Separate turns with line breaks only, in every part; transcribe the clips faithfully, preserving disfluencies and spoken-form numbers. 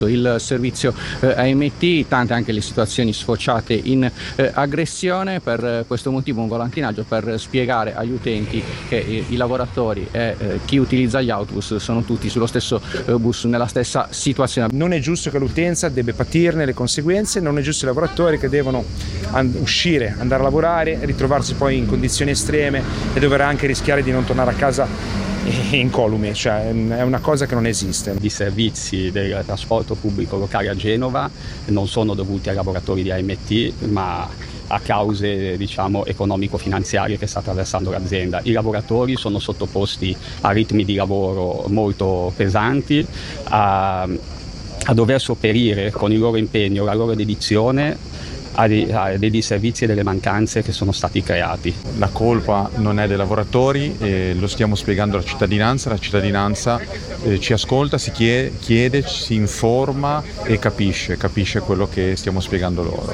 il servizio eh, A M T, tante anche le situazioni sfociate in eh, aggressione. Per eh, questo motivo un volantinaggio per spiegare agli utenti che eh, i lavoratori e eh, chi utilizza gli autobus sono tutti sullo stesso eh, bus, nella stessa situazione.
Non è giusto che l'utenza debba patirne le conseguenze, non è giusto i lavoratori che devono and- uscire, andare a lavorare, ritrovarsi poi in condizioni estreme e dover anche rischiare di non tornare a casa incolume, cioè è una cosa che non esiste.
I servizi del trasporto pubblico locale a Genova non sono dovuti ai lavoratori di A M T, ma a cause, diciamo, economico-finanziarie che sta attraversando l'azienda. I lavoratori sono sottoposti a ritmi di lavoro molto pesanti, a, a dover sopperire con il loro impegno, la loro dedizione a dei, a dei disservizi e delle mancanze che sono stati creati.
La colpa non è dei lavoratori, eh, lo stiamo spiegando alla cittadinanza, la cittadinanza eh, ci ascolta, si chiede, chiede, si informa e capisce, capisce quello che stiamo spiegando loro.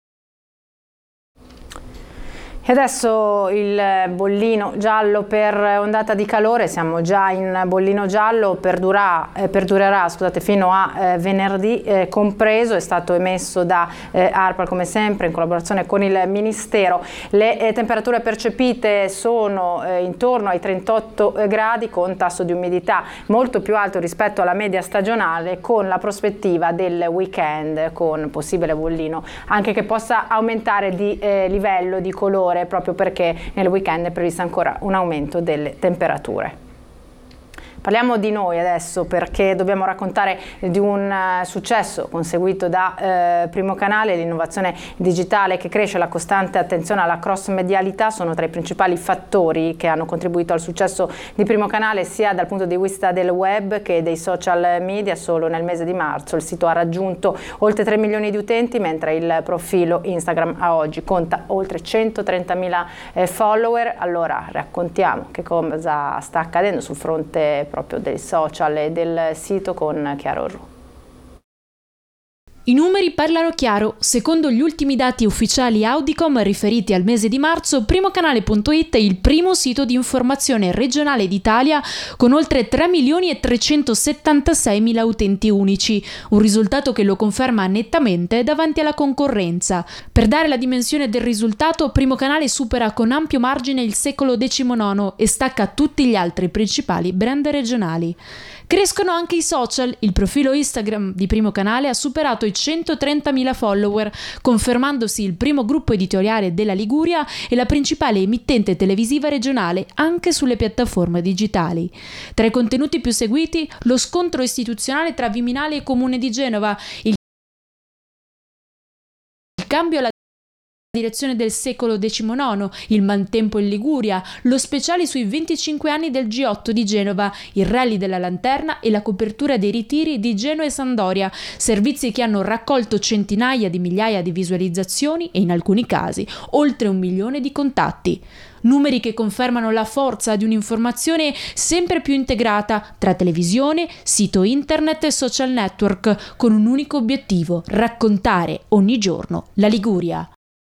E adesso il bollino giallo per ondata di calore, siamo già in bollino giallo, perdurerà, eh, perdurerà scusate, fino a eh, venerdì eh, compreso, è stato emesso da eh, ARPAL come sempre in collaborazione con il Ministero. Le eh, temperature percepite sono eh, intorno ai trentotto gradi con tasso di umidità molto più alto rispetto alla media stagionale, con la prospettiva del weekend con possibile bollino anche che possa aumentare di eh, livello di colore, proprio perché nel weekend è previsto ancora un aumento delle temperature. Parliamo di noi adesso, perché dobbiamo raccontare di un uh, successo conseguito da uh, Primo Canale. L'innovazione digitale che cresce, la costante attenzione alla cross-medialità sono tra i principali fattori che hanno contribuito al successo di Primo Canale, sia dal punto di vista del web che dei social media. Solo nel mese di marzo il sito ha raggiunto oltre tre milioni di utenti, mentre il profilo Instagram a oggi conta oltre centotrentamila eh, follower. Allora raccontiamo che cosa sta accadendo sul fronte proprio dei social e del sito con Chiara Orru.
I numeri parlano chiaro. Secondo gli ultimi dati ufficiali Audicom riferiti al mese di marzo, primocanale punto it è il primo sito di informazione regionale d'Italia con oltre tre milioni e trecentosettantaseimila utenti unici, un risultato che lo conferma nettamente davanti alla concorrenza. Per dare la dimensione del risultato, Primo Canale supera con ampio margine il secolo diciannove e stacca tutti gli altri principali brand regionali. Crescono anche i social. Il profilo Instagram di Primo Canale ha superato i centotrentamila follower, confermandosi il primo gruppo editoriale della Liguria e la principale emittente televisiva regionale anche sulle piattaforme digitali. Tra i contenuti più seguiti, lo scontro istituzionale tra Viminale e Comune di Genova, il cambio alla direzione del secolo diciannove, il maltempo in Liguria, lo speciale sui venticinque anni del G otto di Genova, il rally della Lanterna e la copertura dei ritiri di Genoa e Sampdoria, servizi che hanno raccolto centinaia di migliaia di visualizzazioni e in alcuni casi oltre un milione di contatti. Numeri che confermano la forza di un'informazione sempre più integrata tra televisione, sito internet e social network, con un unico obiettivo: raccontare ogni giorno la Liguria.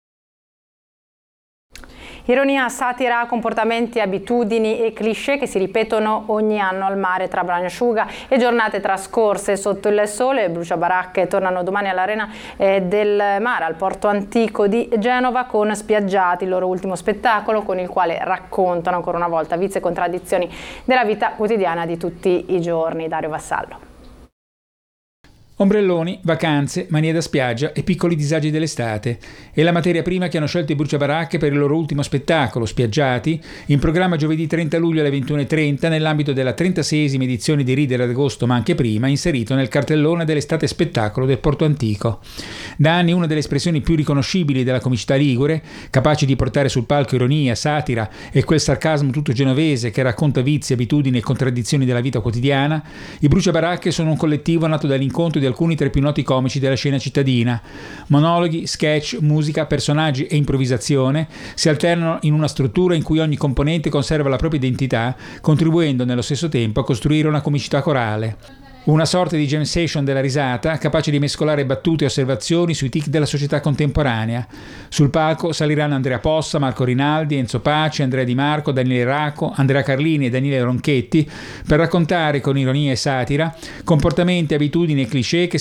Ironia, satira, comportamenti, abitudini e cliché che si ripetono ogni anno al mare tra bagnasciuga e giornate trascorse sotto il sole. Bruciabaracche tornano domani all'Arena eh, del Mare, al porto antico di Genova, con Spiaggiati, il loro ultimo spettacolo con il quale raccontano ancora una volta vizi e contraddizioni della vita quotidiana di tutti i giorni. Dario Vassallo.
Ombrelloni, vacanze, manie da spiaggia e piccoli disagi dell'estate è la materia prima che hanno scelto i Bruciabaracche per il loro ultimo spettacolo, Spiaggiati, in programma giovedì trenta luglio alle ventuno e trenta nell'ambito della trentaseiesima edizione di Ridere ad agosto, ma anche prima, inserito nel cartellone dell'estate spettacolo del Porto Antico. Da anni una delle espressioni più riconoscibili della comicità ligure, capaci di portare sul palco ironia, satira e quel sarcasmo tutto genovese che racconta vizi, abitudini e contraddizioni della vita quotidiana, i Bruciabaracche sono un collettivo nato dall'incontro di alcuni tra i più noti comici della scena cittadina. Monologhi, sketch, musica, personaggi e improvvisazione si alternano in una struttura in cui ogni componente conserva la propria identità, contribuendo nello stesso tempo a costruire una comicità corale. Una sorta di jam session della risata, capace di mescolare battute e osservazioni sui tic della società contemporanea. Sul palco saliranno Andrea Possa, Marco Rinaldi, Enzo Paci, Andrea Di Marco, Daniele Racco, Andrea Carlini e Daniele Ronchetti per raccontare con ironia e satira comportamenti, abitudini e cliché che